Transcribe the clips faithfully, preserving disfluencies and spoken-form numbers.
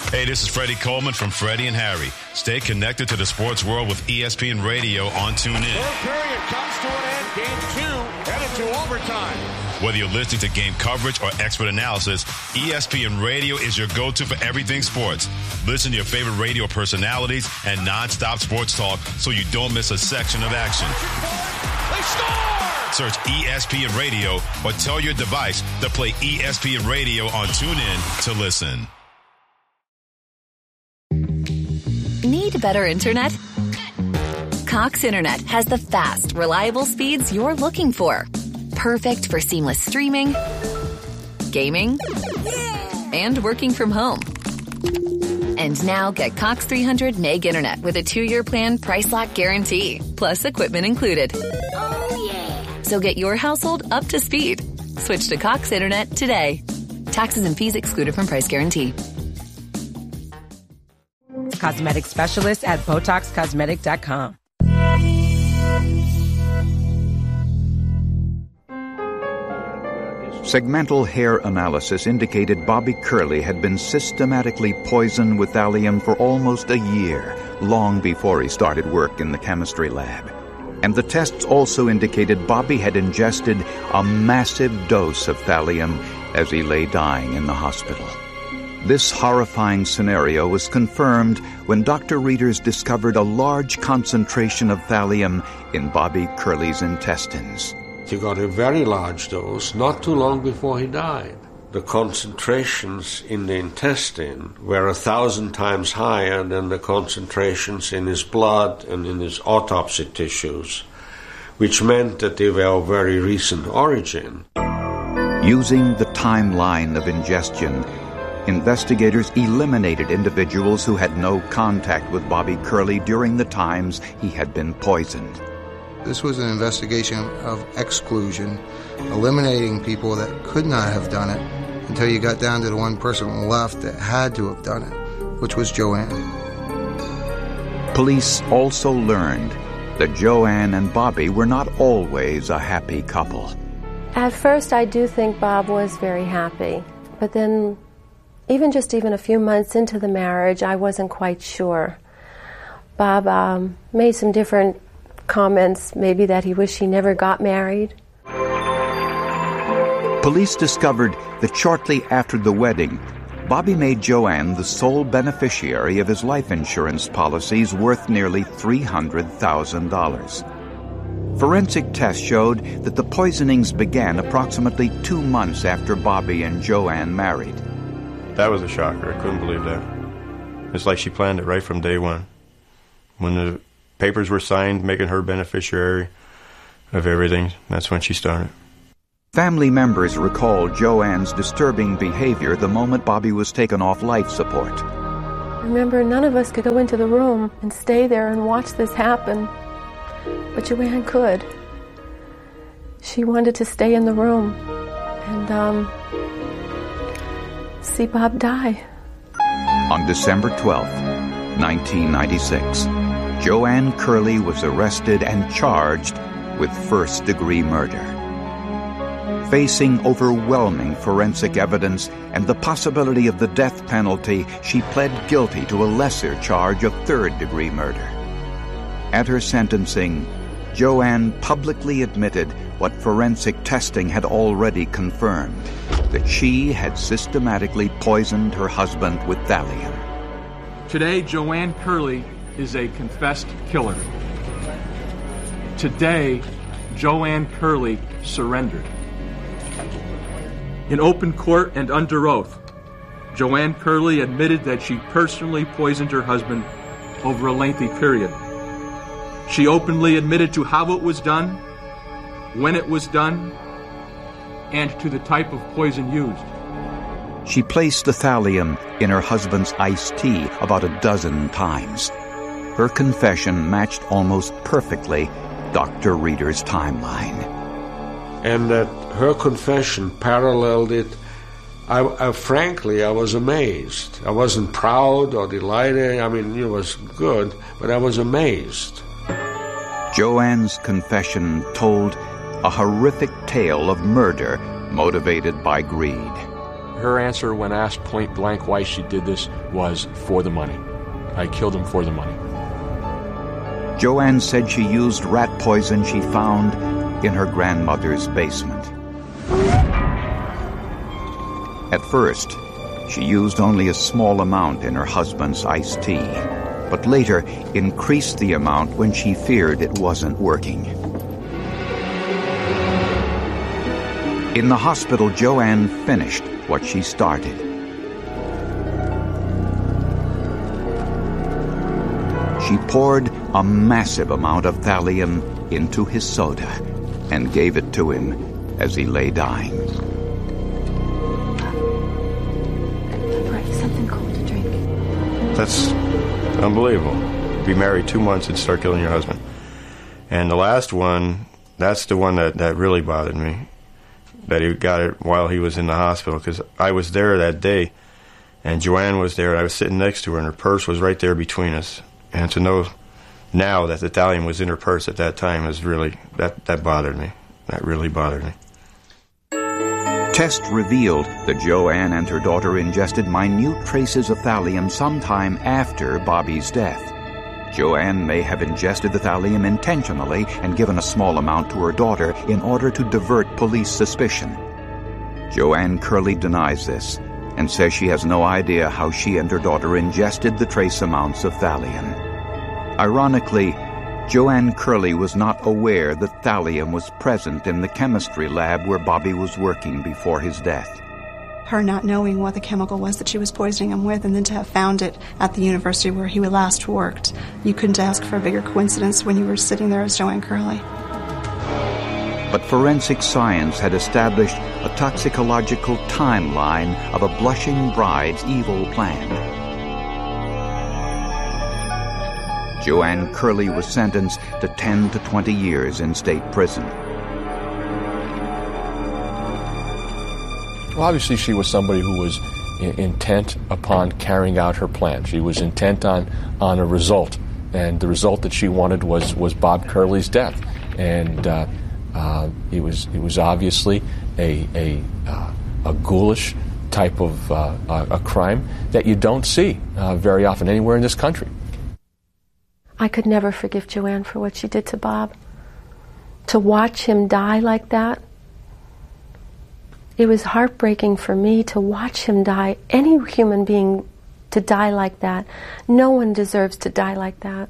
Hey, this is Freddie Coleman from Freddie and Harry. Stay connected to the sports world with E S P N Radio on TuneIn. Third period comes to an end. Game two headed to overtime. Whether you're listening to game coverage or expert analysis, E S P N Radio is your go-to for everything sports. Listen to your favorite radio personalities and nonstop sports talk so you don't miss a section of action. They score! Search E S P N Radio or tell your device to play E S P N Radio on TuneIn to listen. Need better internet? Cox Internet has the fast, reliable speeds you're looking for. Perfect for seamless streaming, gaming, and working from home. And now get Cox three hundred meg internet with a two-year plan price lock guarantee, plus equipment included. Oh, yeah. So get your household up to speed. Switch to Cox Internet today. Taxes and fees excluded from price guarantee. Cosmetic specialist at Botox Cosmetic dot com. Segmental hair analysis indicated Bobby Curley had been systematically poisoned with thallium for almost a year, long before he started work in the chemistry lab. And the tests also indicated Bobby had ingested a massive dose of thallium as he lay dying in the hospital. This horrifying scenario was confirmed when Doctor Readers discovered a large concentration of thallium in Bobby Curley's intestines. He got a very large dose not too long before he died. The concentrations in the intestine were a thousand times higher than the concentrations in his blood and in his autopsy tissues, which meant that they were of very recent origin. Using the timeline of ingestion, investigators eliminated individuals who had no contact with Bobby Curley during the times he had been poisoned. This was an investigation of exclusion, eliminating people that could not have done it until you got down to the one person left that had to have done it, which was Joanne. Police also learned that Joanne and Bobby were not always a happy couple. At first, I do think Bob was very happy, but then even just even a few months into the marriage, I wasn't quite sure. Bob um, made some different comments, maybe that he wished he never got married. Police discovered that shortly after the wedding, Bobby made Joanne the sole beneficiary of his life insurance policies worth nearly three hundred thousand dollars. Forensic tests showed that the poisonings began approximately two months after Bobby and Joanne married. That was a shocker. I couldn't believe that. It's like she planned it right from day one. When the papers were signed making her beneficiary of everything, that's when she started. Family members recalled Joanne's disturbing behavior the moment Bobby was taken off life support. Remember, none of us could go into the room and stay there and watch this happen. But Joanne could. She wanted to stay in the room and um, see Bob die. On December twelfth, nineteen ninety-six, Joanne Curley was arrested and charged with first-degree murder. Facing overwhelming forensic evidence and the possibility of the death penalty, she pled guilty to a lesser charge of third-degree murder. At her sentencing, Joanne publicly admitted what forensic testing had already confirmed, that she had systematically poisoned her husband with thallium. Today, Joanne Curley is a confessed killer. Today, Joanne Curley surrendered. In open court and under oath, Joanne Curley admitted that she personally poisoned her husband over a lengthy period. She openly admitted to how it was done, when it was done, and to the type of poison used. She placed the thallium in her husband's iced tea about a dozen times. Her confession matched almost perfectly Doctor Reader's timeline. And that her confession paralleled it. I, I frankly, I was amazed. I wasn't proud or delighted. I mean, it was good, but I was amazed. Joanne's confession told a horrific tale of murder motivated by greed. Her answer when asked point blank why she did this was for the money. I killed him for the money. Joanne said she used rat poison she found in her grandmother's basement. At first, she used only a small amount in her husband's iced tea, but later increased the amount when she feared it wasn't working. In the hospital, Joanne finished what she started. She poured a massive amount of thallium into his soda and gave it to him as he lay dying. Something cold to drink. That's unbelievable. Be married two months and start killing your husband. And the last one, that's the one that, that really bothered me, that he got it while he was in the hospital, because I was there that day, and Joanne was there, and I was sitting next to her, and her purse was right there between us. And to know now that the thallium was in her purse at that time is really, that, that bothered me. That really bothered me. Tests revealed that Joanne and her daughter ingested minute traces of thallium sometime after Bobby's death. Joanne may have ingested the thallium intentionally and given a small amount to her daughter in order to divert police suspicion. Joanne Curley denies this and says she has no idea how she and her daughter ingested the trace amounts of thallium. Ironically, Joanne Curley was not aware that thallium was present in the chemistry lab where Bobby was working before his death. Her not knowing what the chemical was that she was poisoning him with, and then to have found it at the university where he last worked. You couldn't ask for a bigger coincidence when you were sitting there as Joanne Curley. But forensic science had established a toxicological timeline of a blushing bride's evil plan. Joanne Curley was sentenced to ten to twenty years in state prison. Well, obviously she was somebody who was in- intent upon carrying out her plan. She was intent on, on a result, and the result that she wanted was, was Bob Curley's death. And uh, uh, it was it was obviously a a, uh, a ghoulish type of uh, a, a crime that you don't see uh, very often anywhere in this country. I could never forgive Joanne for what she did to Bob. To watch him die like that, it was heartbreaking for me to watch him die. Any human being to die like that, no one deserves to die like that.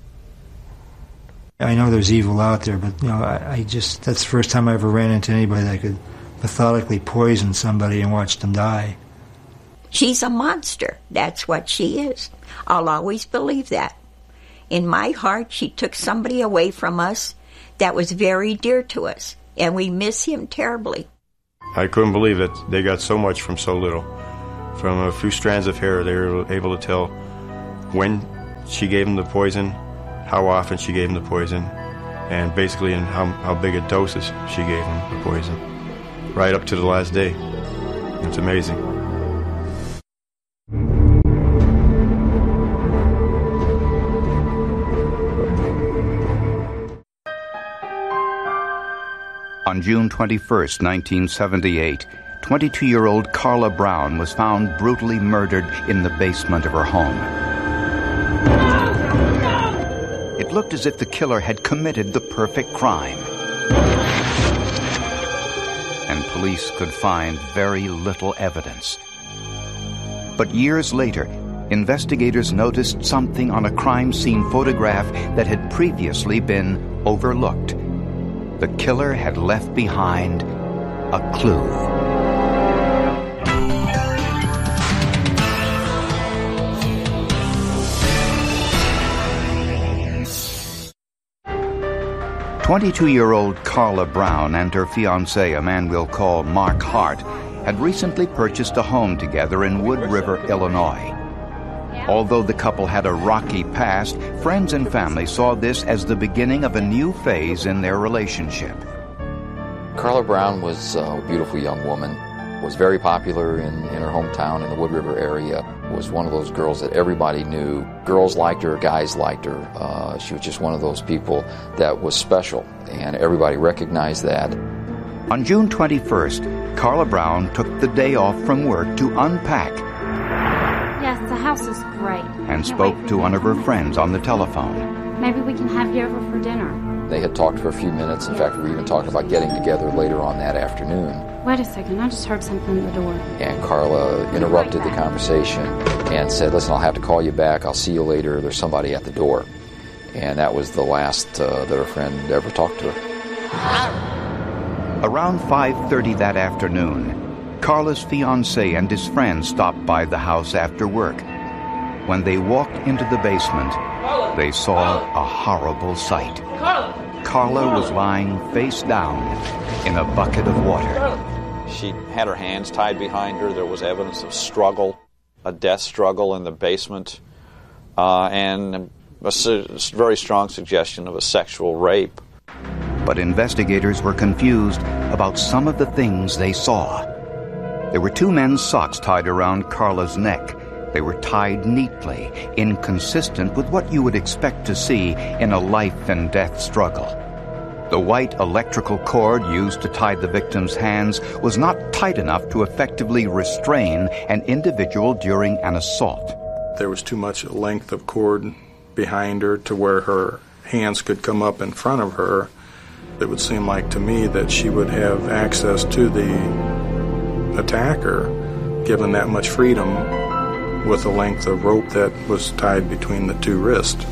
I know there's evil out there, but you know, I, I just, that's the first time I ever ran into anybody that could methodically poison somebody and watch them die. She's a monster. That's what she is. I'll always believe that. In my heart, she took somebody away from us that was very dear to us, and we miss him terribly. I couldn't believe that they got so much from so little. From a few strands of hair, they were able to tell when she gave him the poison, how often she gave him the poison, and basically in how, how big a doses she gave him the poison, right up to the last day. It's amazing. On June twenty-first, nineteen seventy-eight, twenty-two-year-old Carla Brown was found brutally murdered in the basement of her home. It looked as if the killer had committed the perfect crime. And police could find very little evidence. But years later, investigators noticed something on a crime scene photograph that had previously been overlooked. The killer had left behind a clue. twenty-two-year-old Carla Brown and her fiancé, a man we'll call Mark Hart, had recently purchased a home together in Wood River, Illinois. Although the couple had a rocky past, friends and family saw this as the beginning of a new phase in their relationship. Carla Brown was a beautiful young woman, was very popular in, in her hometown in the Wood River area, was one of those girls that everybody knew. Girls liked her, guys liked her. Uh, she was just one of those people that was special, and everybody recognized that. On June twenty-first, Carla Brown took the day off from work to unpack. Yes, the house is great. And spoke to one of her friends on the telephone. Maybe we can have you over for dinner. They had talked for a few minutes. In fact, we even talked about getting together later on that afternoon. Wait a second, I just heard something at the door. And Carla interrupted the conversation and said, listen, I'll have to call you back. I'll see you later. There's somebody at the door. And that was the last uh, that her friend ever talked to her. Around five thirty that afternoon, Carla's fiancé and his friend stopped by the house after work. When they walked into the basement, they saw a horrible sight. Carla was lying face down in a bucket of water. She had her hands tied behind her. There was evidence of struggle, a death struggle in the basement, uh, and a su- very strong suggestion of a sexual rape. But investigators were confused about some of the things they saw. There were two men's socks tied around Carla's neck. They were tied neatly, inconsistent with what you would expect to see in a life and death struggle. The white electrical cord used to tie the victim's hands was not tight enough to effectively restrain an individual during an assault. There was too much length of cord behind her to where her hands could come up in front of her. It would seem like to me that she would have access to the attacker, given that much freedom with the length of rope that was tied between the two wrists.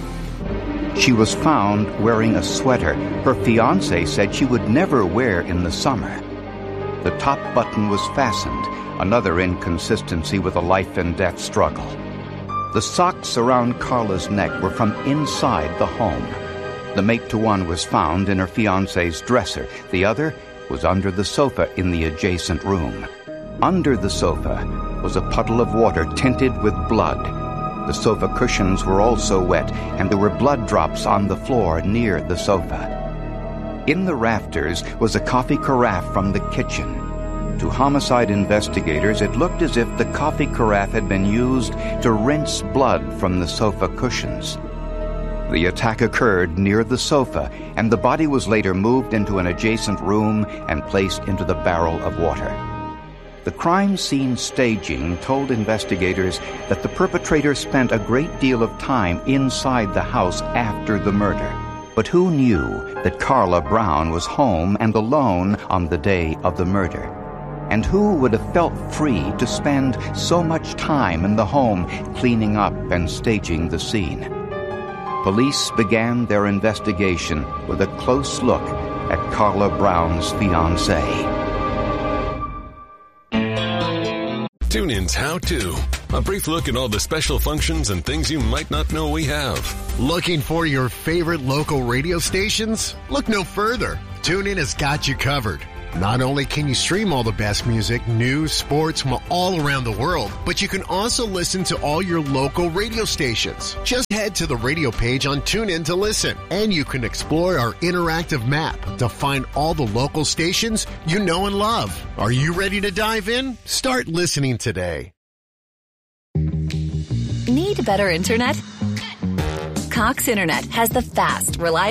She was found wearing a sweater her fiancé said she would never wear in the summer. The top button was fastened, another inconsistency with a life and death struggle. The socks around Carla's neck were from inside the home. The mate-to-one was found in her fiancé's dresser. The other was under the sofa in the adjacent room. Under the sofa was a puddle of water tinted with blood. The sofa cushions were also wet, and there were blood drops on the floor near the sofa. In the rafters was a coffee carafe from the kitchen. To homicide investigators, it looked as if the coffee carafe had been used to rinse blood from the sofa cushions. The attack occurred near the sofa, and the body was later moved into an adjacent room and placed into the barrel of water. The crime scene staging told investigators that the perpetrator spent a great deal of time inside the house after the murder. But who knew that Carla Brown was home and alone on the day of the murder? And who would have felt free to spend so much time in the home cleaning up and staging the scene? Police began their investigation with a close look at Carla Brown's fiancé. TuneIn's How To. A brief look at all the special functions and things you might not know we have. Looking for your favorite local radio stations? Look no further. TuneIn has got you covered. Not only can you stream all the best music, news, sports from all around the world, but you can also listen to all your local radio stations. Just head to the radio page on TuneIn to listen, and you can explore our interactive map to find all the local stations you know and love. Are you ready to dive in? Start listening today. Need better internet? Cox Internet has the fast, reliable